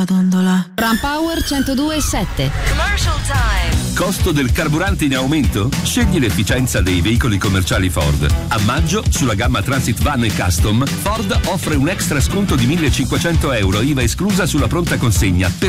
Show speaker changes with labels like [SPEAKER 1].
[SPEAKER 1] dondola.
[SPEAKER 2] Ram Power 102.7.
[SPEAKER 3] Commercial time.
[SPEAKER 4] Costo del carburante in aumento? Scegli l'efficienza dei veicoli commerciali Ford. A maggio, sulla gamma Transit Van e Custom, Ford offre un extra sconto di 1.500 euro, IVA esclusa sulla pronta consegna, per